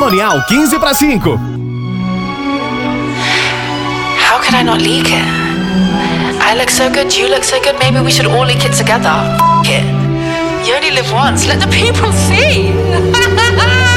Colonial 15 para 5. How could I not leak it? I look so good, you look so good, maybe we should all leak it together. F it. You only live once, let the people see.